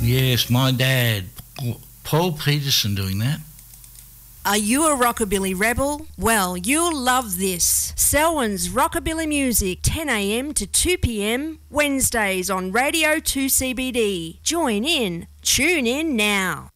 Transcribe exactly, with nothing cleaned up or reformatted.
Yes, my dad, Paul Peterson, doing that. Are you a rockabilly rebel? Well, you'll love this. Selwyn's Rockabilly Music, ten a m to two p m, Wednesdays on Radio two C B D. Join in. Tune in now.